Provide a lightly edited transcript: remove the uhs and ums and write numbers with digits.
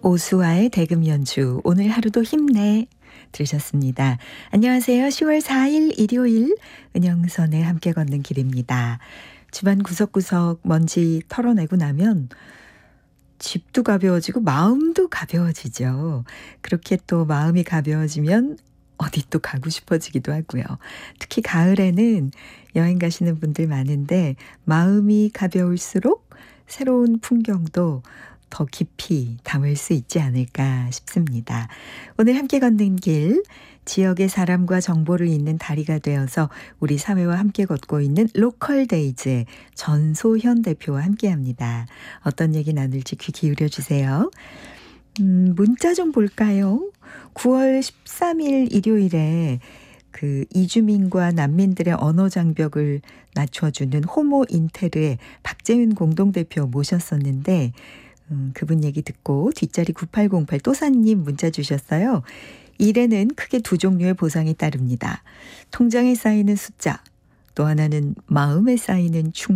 오수아의 대금 연주 오늘 하루도 힘내 들으셨습니다. 안녕하세요. 10월 4일 일요일 은영선의 함께 걷는 길입니다. 집안 구석구석 먼지 털어내고 나면 집도 가벼워지고 마음도 가벼워지죠. 그렇게 또 마음이 가벼워지면 어디 또 가고 싶어지기도 하고요. 특히 가을에는 여행 가시는 분들 많은데 마음이 가벼울수록 새로운 풍경도 더 깊이 담을 수 있지 않을까 싶습니다. 오늘 함께 걷는 길, 지역의 사람과 정보를 잇는 다리가 되어서 우리 사회와 함께 걷고 있는 로컬데이즈의 전소현 대표와 함께합니다. 어떤 얘기 나눌지 귀 기울여 주세요. 문자 좀 볼까요? 9월 13일 일요일에 그 이주민과 난민들의 언어 장벽을 낮춰주는 호모 인테르의 박재윤 공동대표 모셨었는데 그분 얘기 듣고 뒷자리 9808 또사님 문자 주셨어요. 일에는 크게 두 종류의 보상이 따릅니다. 통장에 쌓이는 숫자, 또 하나는 마음에 쌓이는